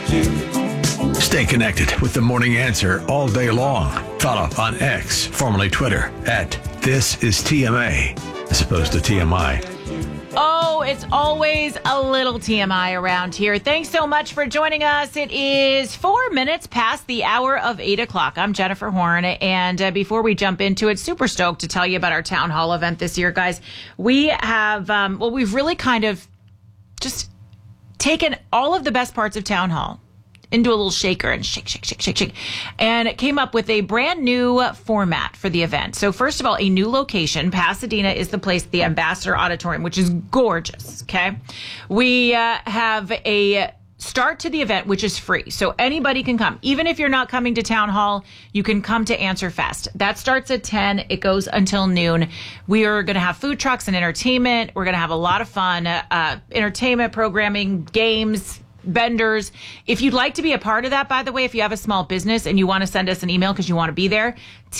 Stay connected with The Morning Answer all day long. Follow on X, formerly Twitter, @ThisIsTMA, as opposed to TMI. Oh, it's always a little TMI around here. Thanks so much for joining us. It is 4 minutes past the hour of 8 o'clock. I'm Jennifer Horn, and before we jump into it, super stoked to tell you about our town hall event this year, guys. We have, we've really kind of just taken all of the best parts of town hall into a little shaker and shake. And it came up with a brand new format for the event. So first of all, a new location. Pasadena is the place, the Ambassador Auditorium, which is gorgeous, okay? We have a start to the event, which is free. So anybody can come. Even if you're not coming to town hall, you can come to Answer Fest. That starts at 10. It goes until noon. We are going to have food trucks and entertainment. We're going to have a lot of fun, entertainment programming, games, vendors. If you'd like to be a part of that, by the way, if you have a small business and you want to send us an email because you want to be there,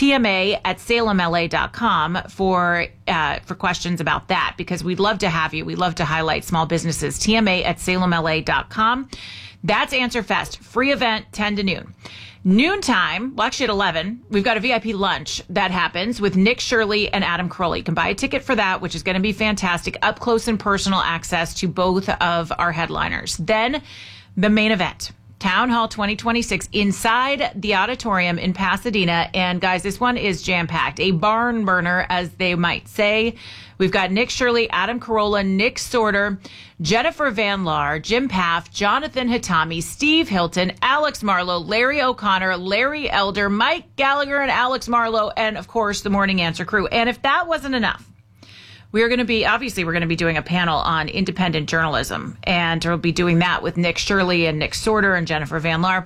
TMA@salemla.com for questions about that, because we'd love to have you. We'd love to highlight small businesses. TMA@salemla.com. That's Answer Fest. Free event, 10 to noon. Noontime, well, actually at 11, we've got a VIP lunch that happens with Nick Shirley and Adam Carolla. You can buy a ticket for that, which is going to be fantastic. Up close and personal access to both of our headliners. Then the main event, Town Hall 2026 inside the auditorium in Pasadena. And guys, this one is jam-packed, a barn burner, as they might say. We've got Nick Shirley, Adam Carolla, Nick Sorter, Jennifer Van Laar, Jim Paff, Jonathan Hitami, Steve Hilton, Alex Marlowe, Larry O'Connor, Larry Elder, Mike Gallagher, and Alex Marlowe, and of course the Morning Answer crew. And if that wasn't enough, we're going to be doing a panel on independent journalism, and we'll be doing that with Nick Shirley and Nick Sorter and Jennifer Van Laar.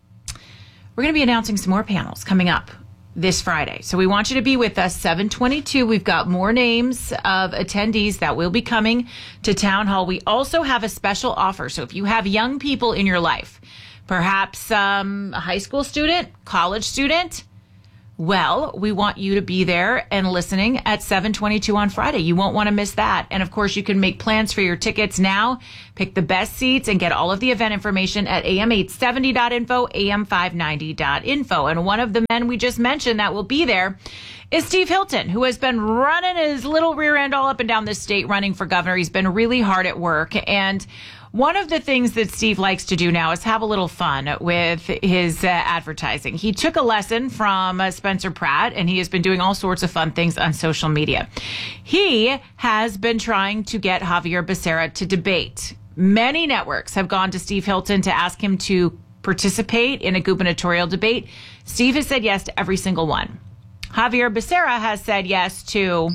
We're going to be announcing some more panels coming up this Friday. So we want you to be with us, 7:22. We've got more names of attendees that will be coming to Town Hall. We also have a special offer. So if you have young people in your life, perhaps a high school student, college student, well, we want you to be there and listening at 7:22 on Friday. You won't want to miss that. And of course, you can make plans for your tickets now. Pick the best seats and get all of the event information at am870.info, am590.info. And one of the men we just mentioned that will be there is Steve Hilton, who has been running his little rear end all up and down this state running for governor. He's been really hard at work. And one of the things that Steve likes to do now is have a little fun with his advertising. He took a lesson from Spencer Pratt, and he has been doing all sorts of fun things on social media. He has been trying to get Javier Becerra to debate. Many networks have gone to Steve Hilton to ask him to participate in a gubernatorial debate. Steve has said yes to every single one. Javier Becerra has said yes to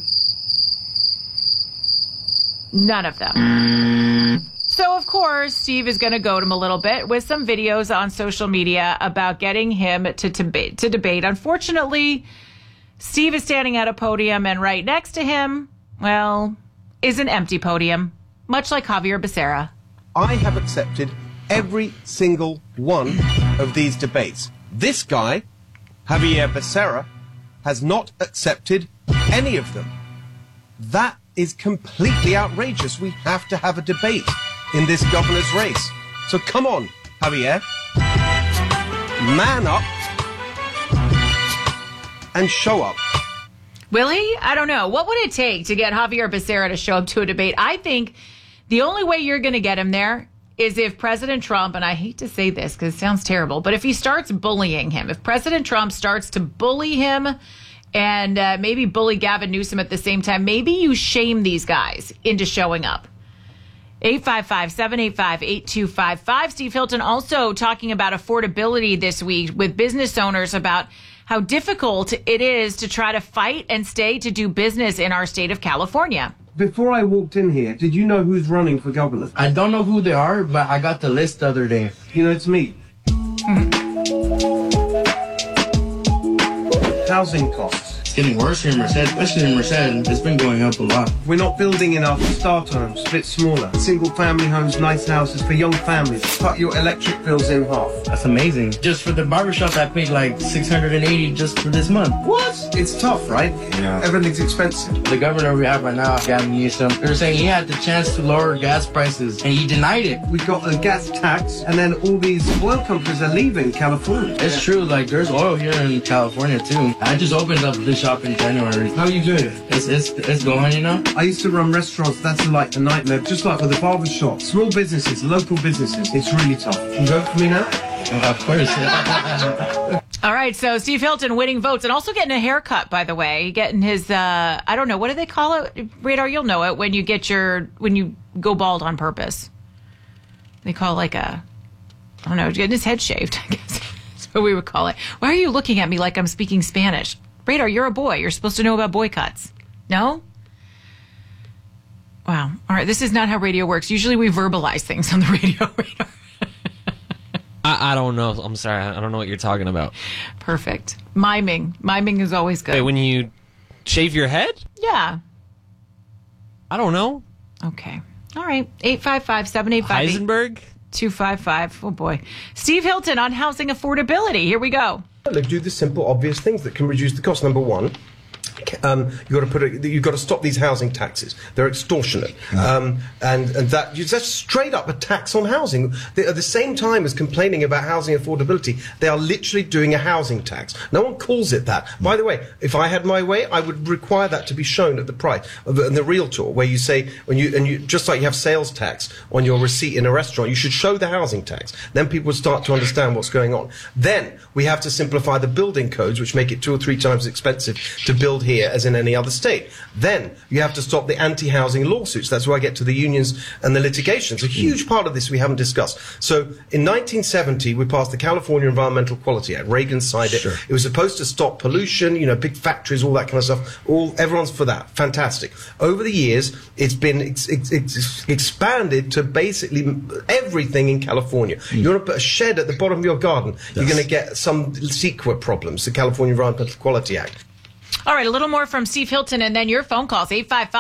none of them. So, of course, Steve is going to goad him a little bit with some videos on social media about getting him to debate. Unfortunately, Steve is standing at a podium, and right next to him, well, is an empty podium, much like Javier Becerra. I have accepted every single one of these debates. This guy, Javier Becerra, has not accepted any of them. That is completely outrageous. We have to have a debate in this governor's race. So come on, Javier. Man up and show up. Will he? I don't know. What would it take to get Javier Becerra to show up to a debate? I think the only way you're going to get him there is if President Trump, and I hate to say this because it sounds terrible, but if he starts bullying him, if President Trump starts to bully him and maybe bully Gavin Newsom at the same time, maybe you shame these guys into showing up. 855-785-8255. Steve Hilton also talking about affordability this week with business owners about how difficult it is to try to fight and stay to do business in our state of California. Before I walked in here, did you know who's running for governor? I don't know who they are, but I got the list the other day. You know, it's me. Housing costs. It's getting worse here in Merced, especially in Merced. It's been going up a lot. We're not building enough starter homes, a bit smaller. Single family homes, nice houses for young families. Cut your electric bills in half. That's amazing. Just for the barbershop, I paid like $680 just for this month. What? It's tough, right? Yeah. Everything's expensive. The governor we have right now, Gavin Newsom, they were saying he had the chance to lower gas prices, and he denied it. We've got a gas tax, and then all these oil companies are leaving California. It's true, like there's oil here in California too. I just opened up this shop in January. How are you doing? It's going, you know? I used to run restaurants. That's like a nightmare. Just like with a barber shop. Small businesses, local businesses. It's really tough. You vote for me now? Of course. All right, so Steve Hilton winning votes and also getting a haircut, by the way. Getting his, I don't know, what do they call it? Radar, you'll know it, when you go bald on purpose. They call it like I don't know, getting his head shaved, I guess. That's what we would call it. Why are you looking at me like I'm speaking Spanish? Radar, you're a boy. You're supposed to know about boycotts. No? Wow. All right, this is not how radio works. Usually we verbalize things on the radio, Radar. I don't know. I'm sorry. I don't know what you're talking about. Perfect. Miming. Miming is always good. Wait, when you shave your head? Yeah. I don't know. Okay. All right. 855-785-8255. Heisenberg? Oh, boy. Steve Hilton on housing affordability. Here we go. They do the simple, obvious things that can reduce the cost. Number one, you've got to stop these housing taxes. They're extortionate, and that's straight up a tax on housing. At the same time as complaining about housing affordability, they are literally doing a housing tax. No one calls it that. By the way, if I had my way, I would require that to be shown at the price of the realtor, where you say you just like you have sales tax on your receipt in a restaurant, you should show the housing tax. Then people would start to understand what's going on. Then we have to simplify the building codes, which make it 2 or 3 times as expensive to build here as in any other state. Then you have to stop the anti-housing lawsuits. That's where I get to the unions and the litigation. It's a huge part of this we haven't discussed. So in 1970, we passed the California Environmental Quality Act. Reagan signed it. It was supposed to stop pollution, big factories, all that kind of stuff. Everyone's for that. Fantastic. Over the years, it's been expanded to basically everything in California. You want to put a shed at the bottom of your garden, you're going to get some CEQA problems, the California Environmental Quality Act. All right, a little more from Steve Hilton, and then your phone calls,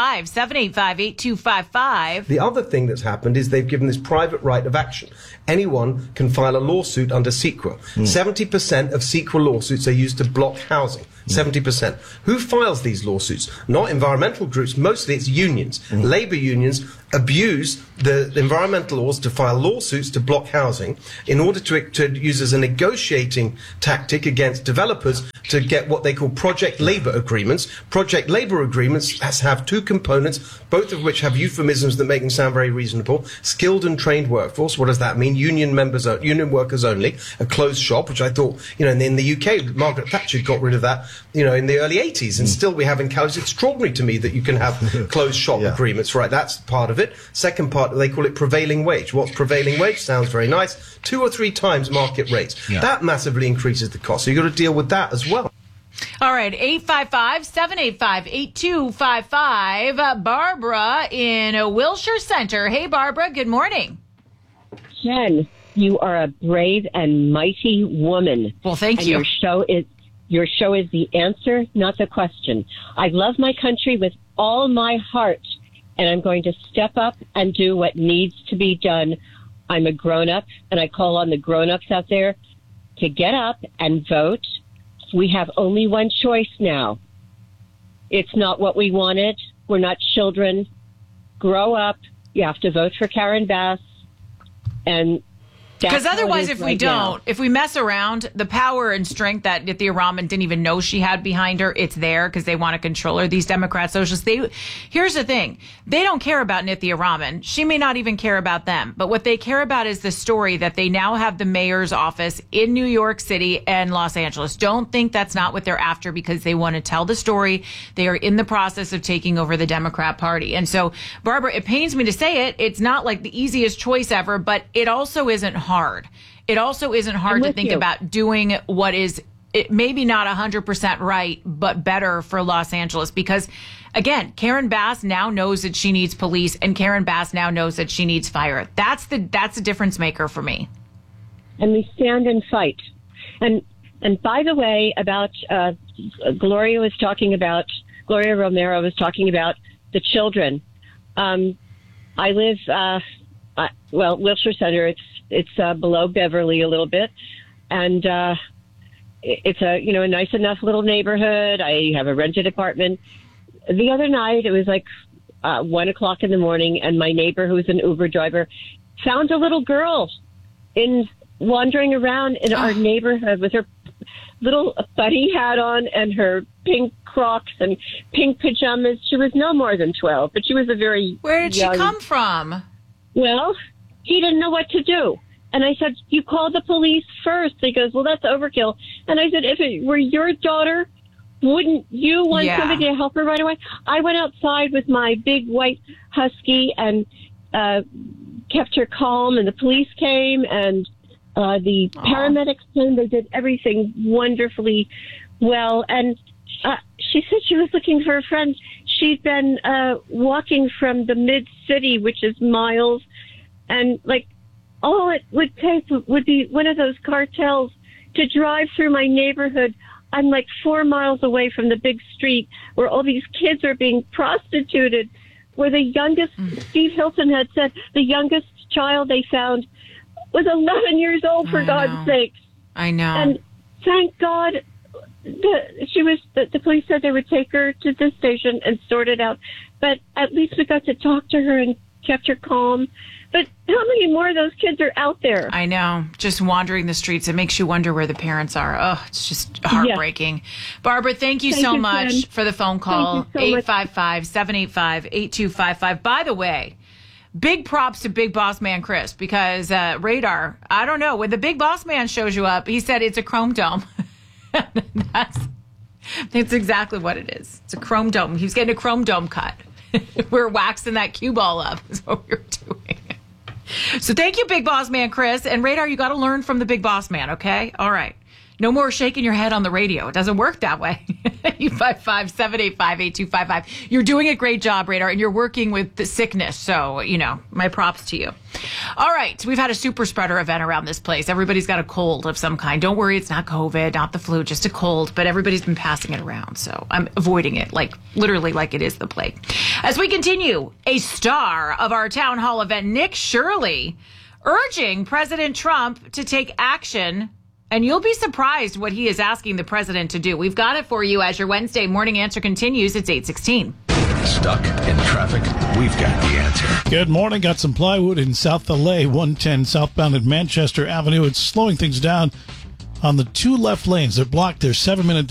855-785-8255. The other thing that's happened is they've given this private right of action. Anyone can file a lawsuit under CEQA. 70% of CEQA lawsuits are used to block housing. 70%. Who files these lawsuits? Not environmental groups. Mostly it's unions. Labor unions abuse the environmental laws to file lawsuits to block housing in order to use as a negotiating tactic against developers to get what they call project labor agreements. Project labor agreements have 2 components, both of which have euphemisms that make them sound very reasonable. Skilled and trained workforce. What does that mean? Union workers only. A closed shop, which I thought, in the UK, Margaret Thatcher got rid of that, in the early 80s, and still we have in California. It's extraordinary to me that you can have closed shop agreements, right? That's part of it. Second part, they call it prevailing wage. What's prevailing wage? Sounds very nice. 2 or 3 times market rates. That massively increases the cost. So you've got to deal with that as well. All right, 855-785-8255. Barbara in Wilshire Center. Hey, Barbara, good morning. Jen, you are a brave and mighty woman. Well, thank you. Your show is the answer, not the question. I love my country with all my heart, and I'm going to step up and do what needs to be done. I'm a grown-up, and I call on the grown-ups out there to get up and vote. We have only one choice now. It's not what we wanted. We're not children. Grow up. You have to vote for Karen Bass. And because otherwise, if we don't, if we mess around, the power and strength that Nithya Raman didn't even know she had behind her, it's there because they want to control her. These Democrat socialists, here's the thing. They don't care about Nithya Raman. She may not even care about them. But what they care about is the story that they now have the mayor's office in New York City and Los Angeles. Don't think that's not what they're after because they want to tell the story. They are in the process of taking over the Democrat Party. And so, Barbara, it pains me to say it. It's not like the easiest choice ever, but it also isn't hard. It also isn't hard to think about doing what is maybe not 100% right, but better for Los Angeles. Because, again, Karen Bass now knows that she needs police, and Karen Bass now knows that she needs fire. That's the difference maker for me. And we stand and fight. And by the way, about Gloria Romero was talking about the children. I live, Wilshire Center. It's below Beverly a little bit, and it's a nice enough little neighborhood. I have a rented apartment. The other night, it was like 1 o'clock in the morning, and my neighbor, who's an Uber driver, found a little girl wandering around in our neighborhood with her little bunny hat on and her pink Crocs and pink pajamas. She was no more than 12, but she was a very Where did young... she come from? Well, he didn't know what to do. And I said, you call the police first. He goes, well, that's overkill. And I said, if it were your daughter, wouldn't you want somebody to help her right away? I went outside with my big white husky and kept her calm, and the police came, and the paramedics came. They did everything wonderfully well. And she said she was looking for a friend. She'd been walking from the mid-city, which is miles, and all it would take would be one of those cartels to drive through my neighborhood. I'm 4 miles away from the big street where all these kids are being prostituted, where the youngest, Steve Hilton had said, the youngest child they found was 11 years old, for God's sake. I know. And thank God the police said they would take her to the station and sort it out. But at least we got to talk to her and kept her calm. But how many more of those kids are out there? I know. Just wandering the streets. It makes you wonder where the parents are. Oh, it's just heartbreaking. Yeah. Barbara, thank you so much for the phone call. 855-785-8255. By the way, big props to Big Boss Man Chris, because Radar, I don't know, when the Big Boss Man shows you up, he said it's a chrome dome. That's exactly what it is. It's a chrome dome. He was getting a chrome dome cut. We're waxing that cue ball up is what we're doing. So thank you, Big Boss Man Chris. And Radar, you got to learn from the Big Boss Man, okay? All right. No more shaking your head on the radio. It doesn't work that way. 855-785-8255. You're doing a great job, Radar, and you're working with the sickness. So, my props to you. All right. We've had a super spreader event around this place. Everybody's got a cold of some kind. Don't worry. It's not COVID, not the flu, just a cold. But everybody's been passing it around. So I'm avoiding it literally like it is the plague. As we continue, a star of our town hall event, Nick Shirley, urging President Trump to take action. And you'll be surprised what he is asking the president to do. We've got it for you as your Wednesday morning answer continues. It's 8:16. Stuck in traffic? We've got the answer. Good morning. Got some plywood in South LA, 110 southbound at Manchester Avenue. It's slowing things down on the two left lanes. They're blocked. There's 7-minute